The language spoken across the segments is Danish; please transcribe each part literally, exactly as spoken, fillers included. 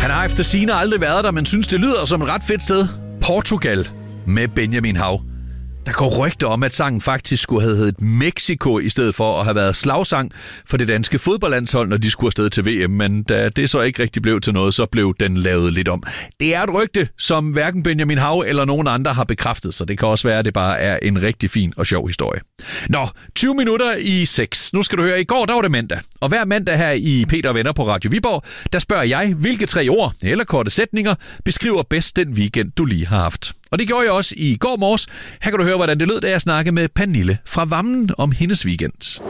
Han har efter sigende aldrig været der, men synes, det lyder som et ret fedt sted. Portugal med Benjamin Hav. Der går rygter om, at sangen faktisk skulle have heddet Mexico, i stedet for at have været slagsang for det danske fodboldlandshold, når de skulle afsted til V M. Men da det så ikke rigtig blev til noget, så blev den lavet lidt om. Det er et rygte, som hverken Benjamin Hav eller nogen andre har bekræftet, så det kan også være, at det bare er en rigtig fin og sjov historie. Nå, tyve minutter i seks. Nu skal du høre, i går der var det mandag. Og hver mandag her i Peter og Venner på Radio Viborg, der spørger jeg, hvilke tre ord eller korte sætninger beskriver bedst den weekend, du lige har haft. Og det gjorde jeg også i går morges. Her kan du høre, hvordan det lød, da jeg snakkede med Pernille fra Vammen om hendes weekend.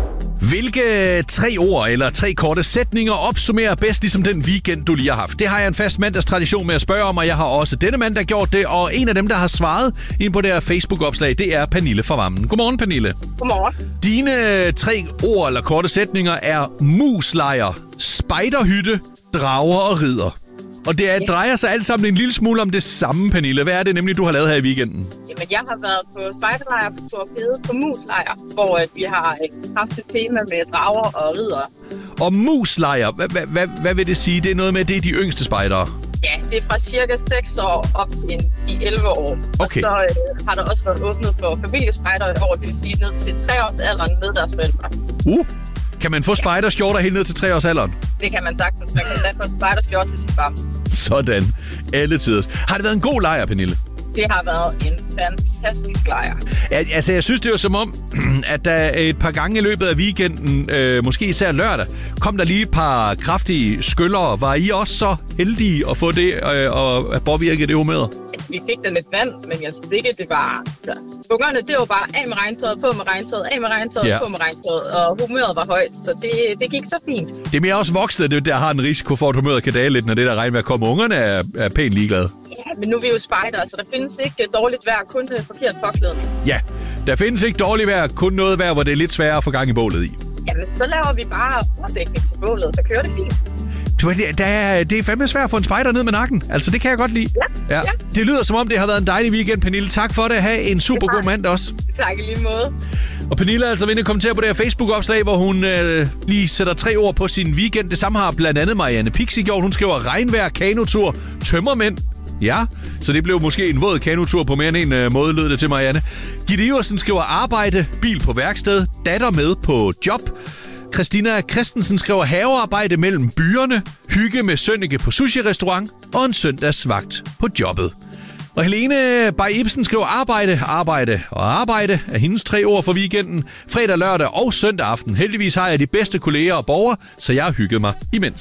Hvilke tre ord eller tre korte sætninger opsummerer bedst ligesom den weekend, du lige har haft? Det har jeg en fast mandagstradition med at spørge om, og jeg har også denne mandag gjort det. Og en af dem, der har svaret ind på det her Facebook-opslag, det er Pernille fra Vammen. Godmorgen, Pernille. Godmorgen. Dine tre ord eller korte sætninger er muslejr, spejderhytte, drager og ridder. Og det er, drejer sig alt sammen en lille smule om det samme, Pernille. Hvad er det nemlig, du har lavet her i weekenden? Jamen, jeg har været på spejderlejr på Torpede på muslejr, hvor vi har haft et tema med drager og riddere. Og muslejr, hvad, hvad, hvad, hvad vil det sige? Det er noget med, det er de yngste spejdere? Ja, det er fra cirka seks år op til de elleve år. Okay. Og så øh, har der også været åbnet for familiespejdere i år, det vil sige ned til tre års alderen med deres forældre. Uh! Kan man få spejderskjorter helt ned til tre års alderen? Det kan man sagtens. Man kan da få en spejderskjorte til sit bams. Sådan. Alle tiders. Har det været en god lejr, Pernille? Det har været en fantastisk lejr. Ja, altså, jeg synes, det var som om, at der et par gange i løbet af weekenden, øh, måske især lørdag, kom der lige et par kraftige skyllere. Var I også så heldige at få det øh, og at påvirke det humøret? Altså, vi fik da lidt vand, men jeg synes ikke, det var... Så, ungerne, det var bare af med regntøjet, på med regntøjet, af med regntøjet, ja. på med regntøjet, og humøret var højt, så det, det gik så fint. Det er mere også voksne, det, der har en risiko for, at humøret kan dale lidt, når det der regnvejr kommer. Ungerne er, er pænt ligeglade. Ja, men nu er vi jo spejdere, så der findes ikke dårligt vejr, kun forkert påklædning. Ja, der findes ikke dårligt vejr, kun noget vejr, hvor det er lidt sværere at få gang i bålet i. Jamen, så laver vi bare overdækning til bålet, så kører det fint. Det er, det er fandme svært at få en spejder ned med nakken. Altså, det kan jeg godt lide. Ja, ja. ja. Det lyder som om, det har været en dejlig weekend, Pernille. Tak for det. Ha' en super god mandag også. Tak i lige måde. Og Pernille er altså ved at kommentere på det her Facebook-opslag, hvor hun øh, lige sætter tre ord på sin weekend. Det samme har blandt andet Marianne Pixie gjort. Hun skriver regnvejr, kanotur, tømmermænd. Ja, så det blev måske en våd kanotur på mere end en øh, måde, lød det til Marianne. Gitte Iversen skriver arbejde, bil på værksted, datter med på job. Christina Christensen skriver havearbejde mellem byerne, hygge med Sønneke på sushi-restaurant og en søndagsvagt på jobbet. Og Helene Bay Ibsen skriver arbejde, arbejde og arbejde er hendes tre ord for weekenden. Fredag, lørdag og søndag aften. Heldigvis har jeg de bedste kolleger og borgere, så jeg har hygget mig imens.